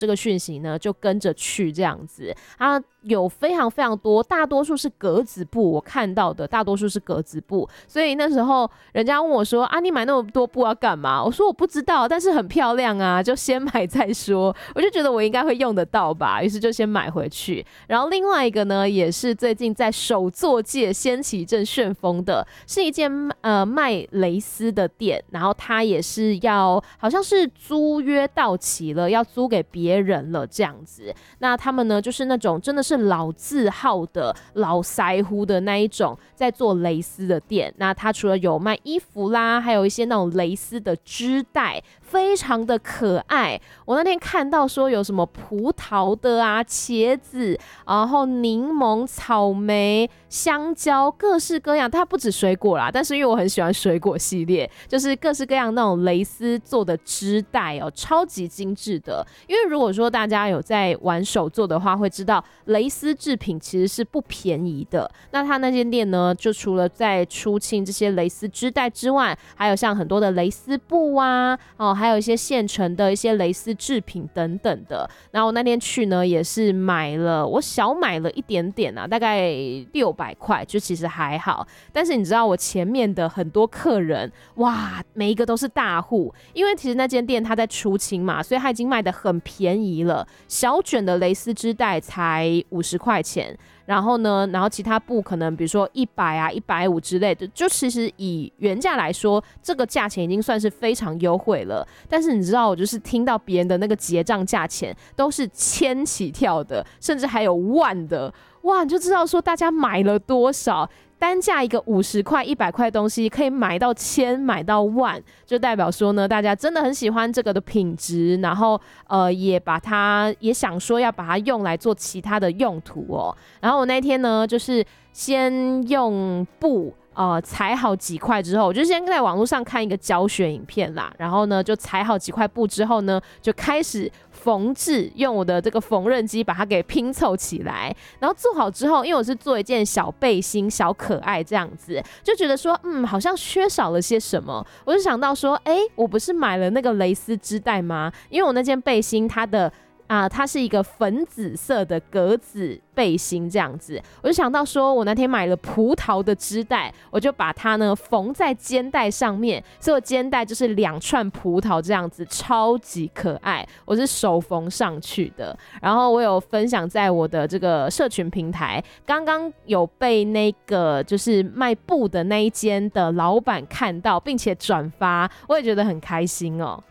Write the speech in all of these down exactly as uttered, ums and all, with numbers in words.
这个讯息呢，就跟着去这样子。它有非常非常多，大多数是格子布，我看到的大多数是格子布。所以那时候人家问我说：“啊，你买那么多布要干嘛？”我说：“我不知道，但是很漂亮啊，就先买再说。”我就觉得我应该会用得到吧，于是就先买回去。然后另外一个呢，也是最近在手作界掀起一阵旋风的，是一间呃卖蕾丝的店，然后它也是要好像是租约到期了，要租给别人了这样子。那他们呢，就是那种真的是老字号的老腮乎的那一种，在做蕾丝的店。那它除了有卖衣服啦，还有一些那种蕾丝的织带，非常的可爱。我那天看到说有什么葡萄的啊、茄子，然后柠檬、草莓、香蕉，各式各样。它不止水果啦，但是因为我很喜欢水果系列，就是各式各样那种蕾丝做的织带哦，超级精致的。因为如果说大家有在玩手作的话，会知道蕾丝制品其实是不便宜的。那它那间店呢，就除了在出清这些蕾丝织带之外，还有像很多的蕾丝布啊，哦，还有一些现成的一些蕾丝制品等等的。然后我那天去呢，也是买了，我小买了一点点啊，大概六百块，就其实还好。但是你知道我前面的很多客人，哇，每一个都是大户，因为其实那间店它在出清嘛，所以它已经卖得很便宜了。小卷的蕾丝织带才五十块钱。然后呢，然后其他布可能比如说一百啊、一百五之类的，就其实以原价来说，这个价钱已经算是非常优惠了。但是你知道，我就是听到别人的那个结账价钱都是千起跳的，甚至还有万的，哇，你就知道说大家买了多少。单价一个五十块、一百块的东西，可以买到千、买到万，就代表说呢，大家真的很喜欢这个的品质，然后呃，也把它也想说要把它用来做其他的用途哦。然后我那天呢，就是先用布。呃，裁好几块之后，我就先在网络上看一个教学影片啦，然后呢，就裁好几块布之后呢，就开始缝制，用我的这个缝纫机把它给拼凑起来。然后做好之后，因为我是做一件小背心，小可爱这样子，就觉得说，嗯，好像缺少了些什么。我就想到说，哎，我不是买了那个蕾丝织带吗？因为我那件背心它的。啊、呃，它是一个粉紫色的格子背心这样子，我就想到说，我那天买了葡萄的织带，我就把它呢缝在肩带上面，所以我肩带就是两串葡萄这样子，超级可爱。我是手缝上去的，然后我有分享在我的这个社群平台，刚刚有被那个就是卖布的那一间的老板看到，并且转发，我也觉得很开心哦。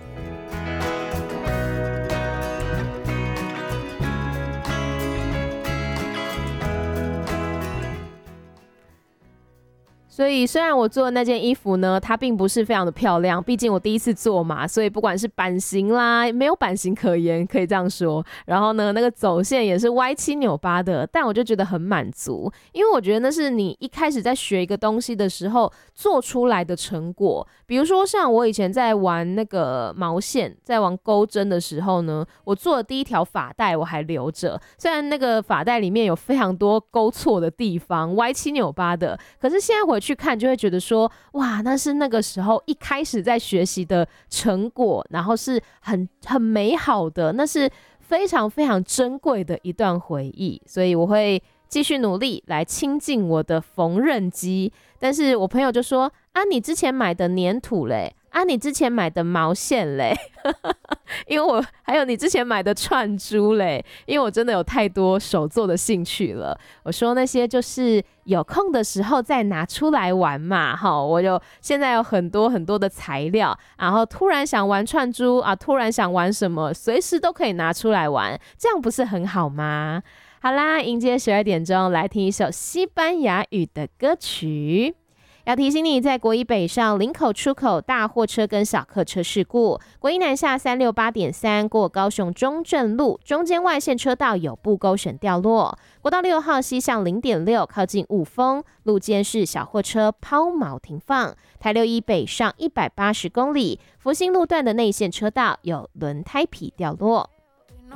所以虽然我做的那件衣服呢，它并不是非常的漂亮，毕竟我第一次做嘛，所以不管是版型啦，没有版型可言，可以这样说。然后呢，那个走线也是歪七扭八的，但我就觉得很满足，因为我觉得那是你一开始在学一个东西的时候做出来的成果。比如说像我以前在玩那个毛线，在玩钩针的时候呢，我做的第一条发带我还留着，虽然那个发带里面有非常多勾错的地方，歪七扭八的，可是现在回去看就会觉得说，哇，那是那个时候一开始在学习的成果，然后是很很美好的，那是非常非常珍贵的一段回忆，所以我会继续努力来亲近我的缝纫机。但是我朋友就说，啊，你之前买的粘土嘞，啊，你之前买的毛线嘞，因为我还有你之前买的串珠嘞，因为我真的有太多手作的兴趣了。我说那些就是有空的时候再拿出来玩嘛，哈，我有现在有很多很多的材料，然后突然想玩串珠啊，突然想玩什么，随时都可以拿出来玩，这样不是很好吗？好啦，迎接十二点钟，来听一首西班牙语的歌曲。要提醒你，在国一北上林口出口大货车跟小客车事故，国一南下三六八点三过高雄中正路中间外线车道有布勾绳掉落，国道六号西向零点六靠近雾峰路肩是小货车抛锚停放，台六一北上一百八十公里福兴路段的内线车道有轮胎皮掉落。